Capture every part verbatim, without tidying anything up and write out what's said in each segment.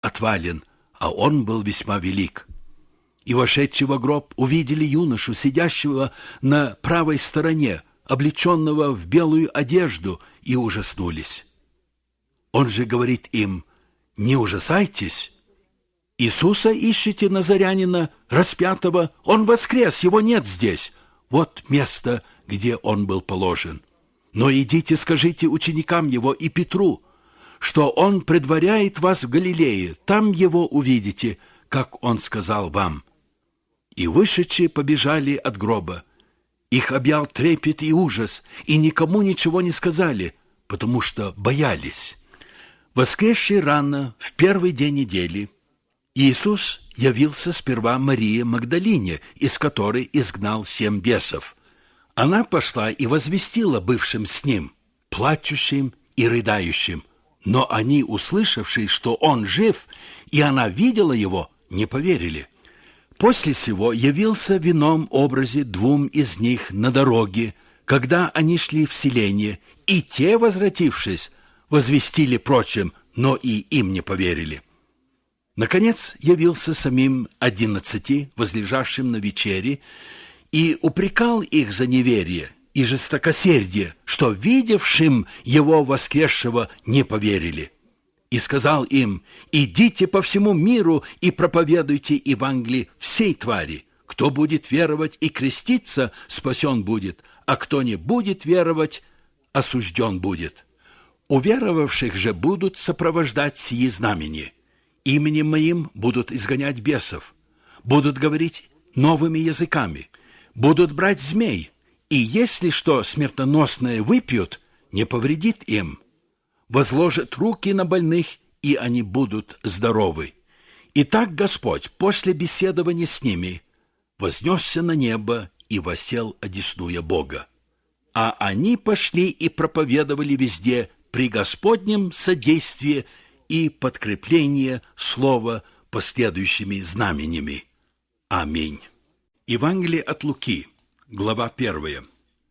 отвален, а он был весьма велик. И, вошедший во гроб, увидели юношу, сидящего на правой стороне, облеченного в белую одежду, и ужаснулись. Он же говорит им: «Не ужасайтесь. Иисуса ищете, Назарянина, распятого? Он воскрес, его нет здесь. Вот место, где он был положен. Но идите, скажите ученикам его и Петру, что он предваряет вас в Галилее, там его увидите, как он сказал вам». И вышедшие побежали от гроба. Их объял трепет и ужас, и никому ничего не сказали, потому что боялись. Воскресший рано, в первый день недели, Иисус явился сперва Марии Магдалине, из которой изгнал семь бесов. Она пошла и возвестила бывшим с ним, плачущим и рыдающим. Но они, услышавшие, что он жив, и она видела его, не поверили. После сего явился в ином образе двум из них на дороге, когда они шли в селение, и те, возвратившись, возвестили прочим, но и им не поверили. Наконец явился самим одиннадцати, возлежавшим на вечере, и упрекал их за неверие и жестокосердие, что видевшим его воскресшего не поверили. И сказал им: «Идите по всему миру и проповедуйте Евангелие всей твари. Кто будет веровать и креститься, спасен будет, а кто не будет веровать, осужден будет. Уверовавших же будут сопровождать сии знамения. Именем моим будут изгонять бесов, будут говорить новыми языками, будут брать змей, и если что смертоносное выпьют, не повредит им. Возложат руки на больных, и они будут здоровы». Итак, Господь после беседования с ними вознесся на небо и воссел одесную Бога. А они пошли и проповедовали везде при Господнем содействии и подкреплении слова последующими знаменями. Аминь. Евангелие от Луки, глава первая.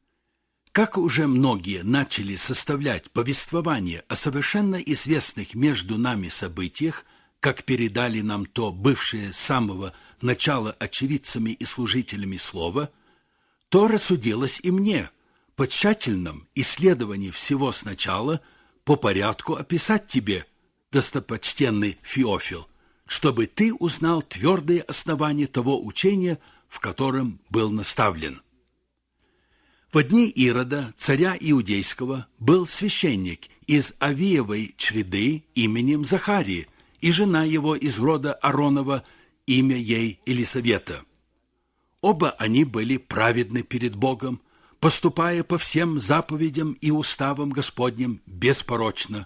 Как уже многие начали составлять повествование о совершенно известных между нами событиях, как передали нам то бывшие с самого начала очевидцами и служителями слова, то рассудилось и мне по тщательном исследовании всего сначала по порядку описать тебе, достопочтенный Феофил, чтобы ты узнал твердые основания того учения, в котором был наставлен. В дни Ирода, царя Иудейского, был священник из Авиевой чреды именем Захарии, и жена его из рода Ааронова, имя ей Елисавета. Оба они были праведны перед Богом, поступая по всем заповедям и уставам Господним беспорочно.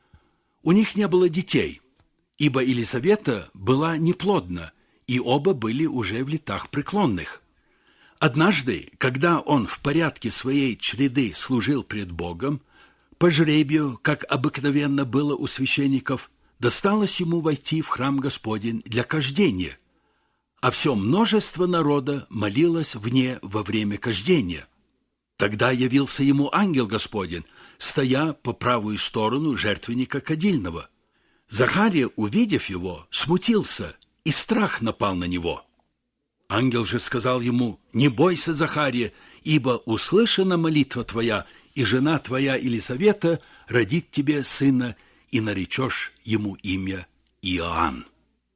У них не было детей, ибо Елисавета была неплодна, и оба были уже в летах преклонных. Однажды, когда он в порядке своей чреды служил пред Богом, по жребию, как обыкновенно было у священников, досталось ему войти в храм Господень для кождения, а все множество народа молилось вне во время кождения. Тогда явился ему ангел Господень, стоя по правую сторону жертвенника кадильного. Захария, увидев его, смутился, и страх напал на него. Ангел же сказал ему: «Не бойся, Захария, ибо услышана молитва твоя, и жена твоя Елисавета родит тебе сына, и наречешь ему имя Иоанн.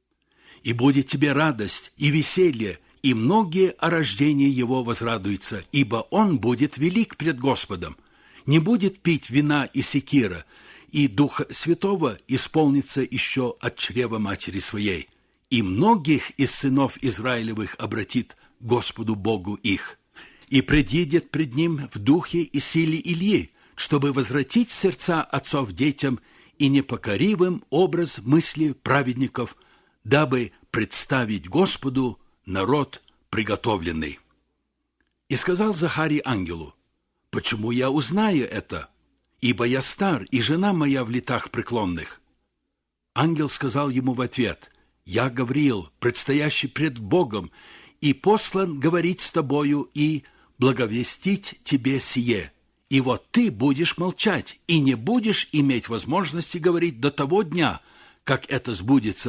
И будет тебе радость и веселье, и многие о рождении его возрадуются, ибо он будет велик пред Господом, не будет пить вина и секира, и Духа Святого исполнится еще от чрева матери своей, и многих из сынов Израилевых обратит Господу Богу их, и предидет пред ним в духе и силе Ильи, чтобы возвратить сердца отцов детям и непокоривым образ мысли праведников, дабы представить Господу народ приготовленный». И сказал Захарий ангелу: «Почему я узнаю это? Ибо я стар, и жена моя в летах преклонных». Ангел сказал ему в ответ: «Я Гавриил, предстоящий пред Богом, и послан говорить с тобою и благовестить тебе сие. И вот ты будешь молчать, и не будешь иметь возможности говорить до того дня, как это сбудется